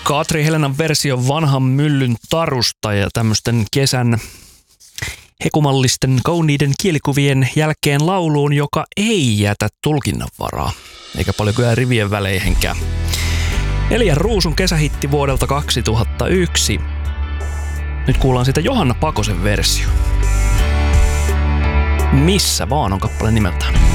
Katri Helenan versio vanhan myllyn tarusta ja tämmöisten kesän hekumallisten kauniiden kielikuvien jälkeen lauluun, joka ei jätä tulkinnanvaraa, eikä paljon kyllä rivien väleihenkään. Elian Ruusun kesähitti vuodelta 2001. Nyt kuullaan siitä Johanna Pakosen versio. Missä vaan on kappaleen nimeltään.